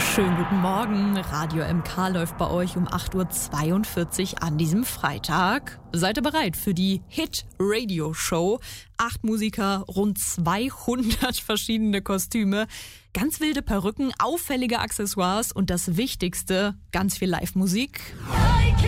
Schönen guten Morgen. Radio MK läuft bei euch um 8.42 Uhr an diesem Freitag. Seid ihr bereit für die Hit-Radio-Show? 8 Musiker, rund 200 verschiedene Kostüme, ganz wilde Perücken, auffällige Accessoires und das Wichtigste, ganz viel Live-Musik.